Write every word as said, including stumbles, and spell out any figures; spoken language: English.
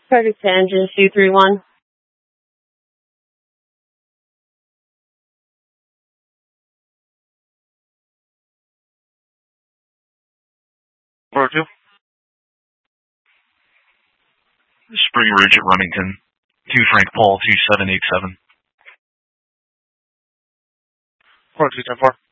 Target to engine two three one. Four two. Spring Ridge at Remington. Two Frank Paul two seven eight seven. Four two ten four.